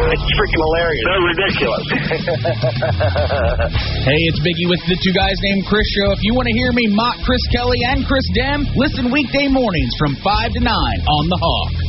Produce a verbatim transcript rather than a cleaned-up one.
It's freaking hilarious. They're ridiculous. Hey, it's Biggie with the Two Guys Named Chris show. If you want to hear me mock Chris Kelly and Chris Dem, listen weekday mornings from five to nine on The Hawk.